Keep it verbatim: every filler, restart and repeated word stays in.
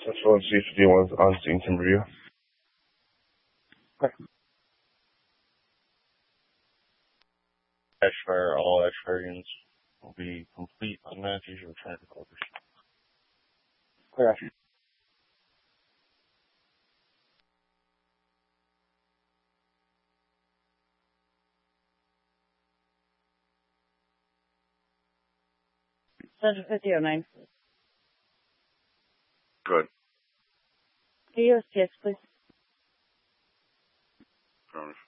Central C fifty one's on scene to review. Okay. X-Fire, all X-Fire units will be complete on that. Use your return to quarters. Clear action. Central fifty oh nine. Good. D O S T X, please. Affirmative.